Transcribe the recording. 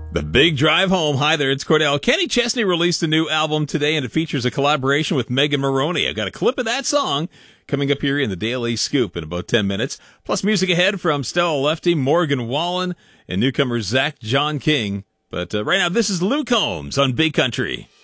The Big Drive Home. Hi there, it's Cordell. Kenny Chesney released a new album today, and it features a collaboration with Megan Moroney. I got a clip of that song coming up here in the Daily Scoop in about 10 minutes. Plus music ahead from Stella Lefty, Morgan Wallen, and newcomer Zach John King. But right now, this is Luke Combs on Big Country.